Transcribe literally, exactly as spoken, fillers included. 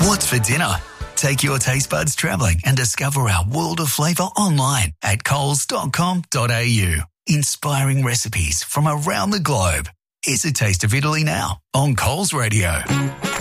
What's for dinner? Take your taste buds travelling and discover our world of flavour online at coles dot com dot a u. Inspiring recipes from around the globe. Here's a taste of Italy now on Coles Radio.